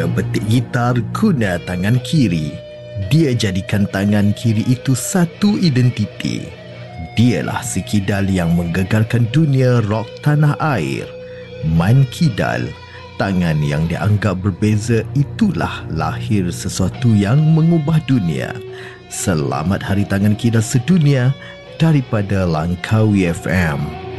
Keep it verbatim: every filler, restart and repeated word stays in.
Dia betik gitar guna tangan kiri. Dia jadikan tangan kiri itu satu identiti. Dialah si kidal yang menggegarkan dunia rock tanah air. Man Kidal, tangan yang dianggap berbeza, itulah lahir sesuatu yang mengubah dunia. Selamat Hari Tangan Kidal Sedunia daripada Langkawi F M.